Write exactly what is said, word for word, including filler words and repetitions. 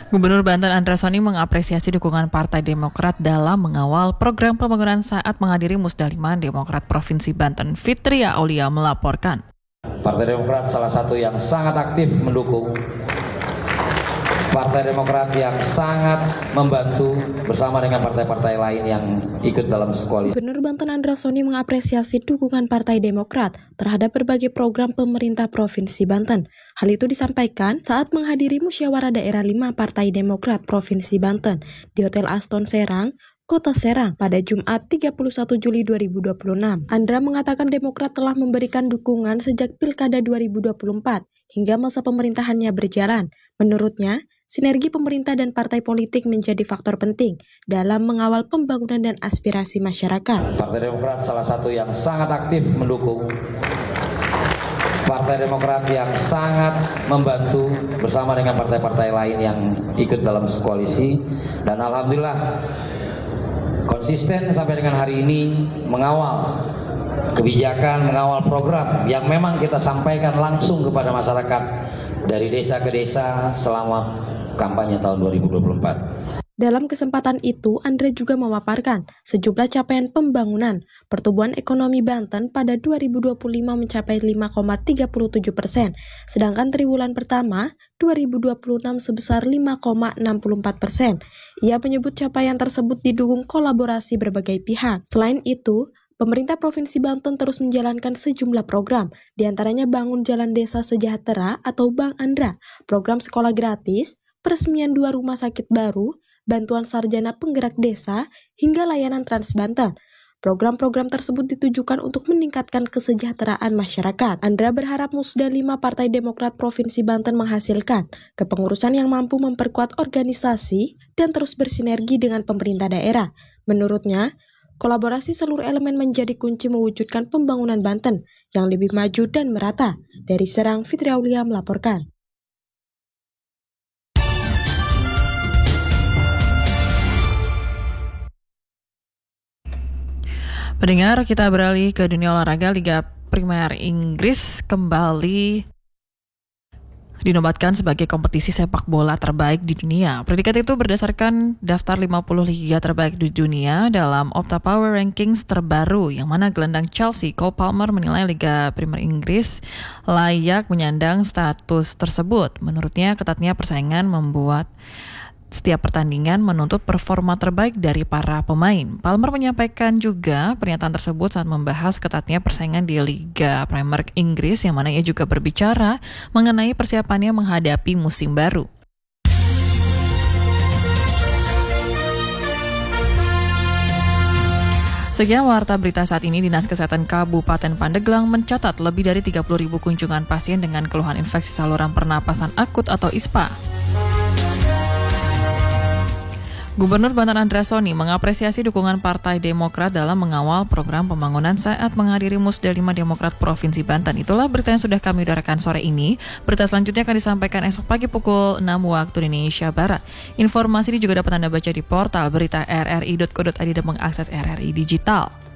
Gubernur Banten Andra Soni mengapresiasi dukungan Partai Demokrat dalam mengawal program pembangunan saat menghadiri Musdaliman Demokrat Provinsi Banten. Fitria Aulia melaporkan. Partai Demokrat salah satu yang sangat aktif mendukung. Partai Demokrat yang sangat membantu bersama dengan partai-partai lain yang ikut dalam koalisi. Gubernur Banten Andra Soni mengapresiasi dukungan Partai Demokrat terhadap berbagai program pemerintah Provinsi Banten. Hal itu disampaikan saat menghadiri musyawarah daerah lima Partai Demokrat Provinsi Banten di Hotel Aston Serang, Kota Serang pada Jumat tiga puluh satu Juli dua ribu dua puluh enam. Andra mengatakan Demokrat telah memberikan dukungan sejak Pilkada dua ribu dua puluh empat hingga masa pemerintahannya berjalan. Menurutnya, sinergi pemerintah dan partai politik menjadi faktor penting dalam mengawal pembangunan dan aspirasi masyarakat. Partai Demokrat salah satu yang sangat aktif mendukung. Partai Demokrat yang sangat membantu bersama dengan partai-partai lain yang ikut dalam koalisi. Dan alhamdulillah konsisten sampai dengan hari ini mengawal kebijakan, mengawal program yang memang kita sampaikan langsung kepada masyarakat dari desa ke desa selama kampanye tahun dua ribu dua puluh empat. Dalam kesempatan itu, Andre juga memaparkan sejumlah capaian pembangunan. Pertumbuhan ekonomi Banten pada dua ribu dua puluh lima mencapai lima koma tiga tujuh persen, sedangkan triwulan pertama dua ribu dua puluh enam sebesar lima koma enam empat persen. Ia menyebut capaian tersebut didukung kolaborasi berbagai pihak. Selain itu, pemerintah Provinsi Banten terus menjalankan sejumlah program, diantaranya Bangun Jalan Desa Sejahtera atau Bang Andra, program sekolah gratis, peresmian dua rumah sakit baru, bantuan sarjana penggerak desa, hingga layanan Trans Banten. Program-program tersebut ditujukan untuk meningkatkan kesejahteraan masyarakat. Andra berharap Musda lima Partai Demokrat Provinsi Banten menghasilkan kepengurusan yang mampu memperkuat organisasi dan terus bersinergi dengan pemerintah daerah. Menurutnya, kolaborasi seluruh elemen menjadi kunci mewujudkan pembangunan Banten yang lebih maju dan merata. Dari Serang, Fitria Aulia melaporkan. Pendengar, kita beralih ke dunia olahraga. Liga Primer Inggris kembali dinobatkan sebagai kompetisi sepak bola terbaik di dunia. Predikat itu berdasarkan daftar lima puluh liga terbaik di dunia dalam Opta Power Rankings terbaru, yang mana gelandang Chelsea Cole Palmer menilai Liga Primer Inggris layak menyandang status tersebut. Menurutnya, ketatnya persaingan membuat setiap pertandingan menuntut performa terbaik dari para pemain. Palmer menyampaikan juga pernyataan tersebut saat membahas ketatnya persaingan di Liga Premier Inggris, yang mana ia juga berbicara mengenai persiapannya menghadapi musim baru. Sekian warta berita saat ini. Dinas Kesehatan Kabupaten Pandeglang mencatat lebih dari tiga puluh ribu kunjungan pasien dengan keluhan infeksi saluran pernapasan akut atau I S P A. Gubernur Banten Andra Soni mengapresiasi dukungan Partai Demokrat dalam mengawal program pembangunan saat menghadiri Musda lima Demokrat Provinsi Banten. Itulah berita yang sudah kami udarakan sore ini. Berita selanjutnya akan disampaikan esok pagi pukul enam waktu Indonesia Barat. Informasi ini juga dapat Anda baca di portal berita r r i dot co dot i d dan mengakses R R I Digital.